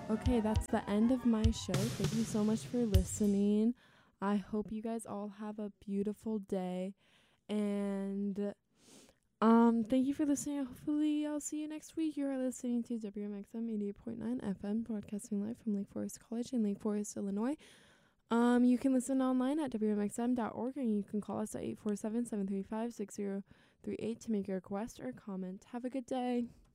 Okay, that's the end of my show. Thank you so much for listening. I hope you guys all have a beautiful day. And thank you for listening. Hopefully I'll see you next week. You're listening to WMXM 88.9 FM, broadcasting live from Lake Forest College in Lake Forest, Illinois. You can listen online at WMXM.org, and you can call us at 847-735-6038 to make your request or comment. Have a good day.